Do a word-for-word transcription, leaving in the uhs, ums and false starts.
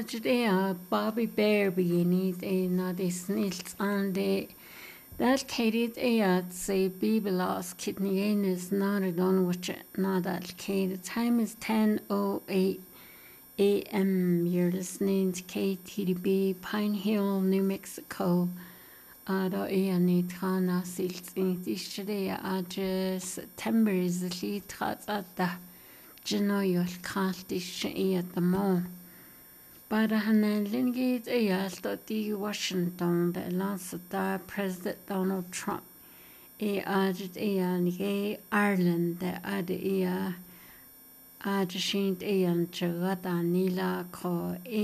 Ajde Bobby Bear beginit e na de snilts an de that Katie e at say Bibelos kidneyenes not don which not that Kate. The time is ten oh eight A M. You're listening to K T D B Pine Hill, New Mexico. Ado e ani trana silt in tishdea aje September is the li trats at the Genoyol Kaltish e at the mall. Bara hanan lingit e alto di Washington the last da President Donald Trump e ajet e an e Ireland the ad e a ad shint e an chagata nila ko